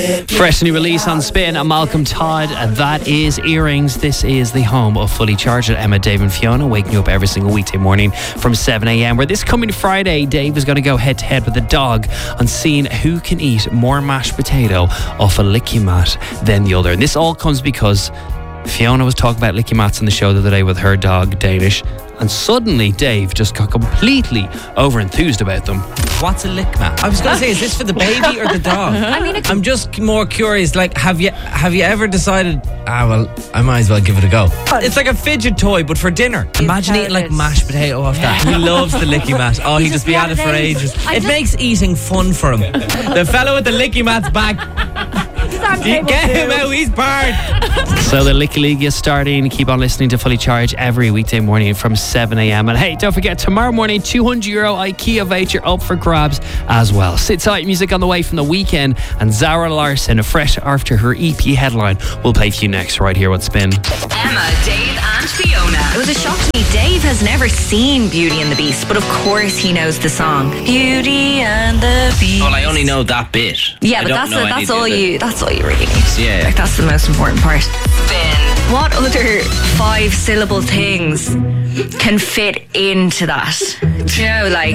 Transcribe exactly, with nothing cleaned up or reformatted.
Fresh new release on Spin and Malcolm Todd. That is Earrings. This is the home of Fully Charged at Emma, Dave and Fiona, waking you up every single weekday morning from seven a.m. where this coming Friday, Dave is going to go head to head with the dog on seeing who can eat more mashed potato off a licky mat than the other. And this all comes because Fiona was talking about licky mats on the show the other day with her dog, Danish. And suddenly Dave just got completely over-enthused about them. What's a lick mat? I was going to say, is this for the baby or the dog? I mean, it I'm just more curious. Like, have you have you ever decided? Ah, well, I might as well give it a go. It's like a fidget toy, but for dinner. Imagine eating like mashed potato off that. He loves the licky mat. Oh, he'd just be at it for ages. It makes eating fun for him. The fellow with the licky mat's back. You get him out, he's barred. So the Licky League is starting. Keep on listening to Fully Charged every weekday morning from seven a.m. And hey, don't forget, tomorrow morning, two hundred euro IKEA voucher up for grabs as well. Sit tight, music on the way from The Weekend, and Zara Larsson, fresh after her E P headline, will play for you next right here on Spin. Emma, Dave and Fiona. It was a shock to me. Dave has never seen Beauty and the Beast, but of course he knows the song Beauty and the Beast. Well, I only know that bit. Yeah, I but don't that's know a, any that's of all the- you that's all you really need. Yeah. Like, that's the most important part. Spin. What other five syllable things can fit into that? Do you know, like